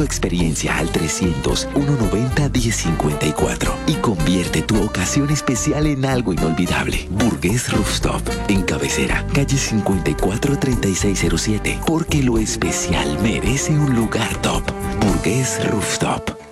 experiencia al 300-190-1054 y convierte tu ocasión especial en algo inolvidable. Burgués Rooftop, en Cabecera, calle 543607, porque lo especial merece un lugar top. Burgués Rooftop.